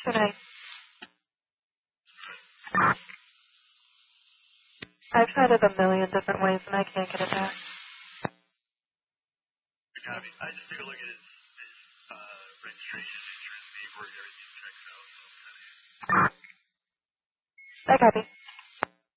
Good night. I've tried it a million different ways and I can't get it back. I just took a look at his registration, insurance paperwork, everything checks out. I copy.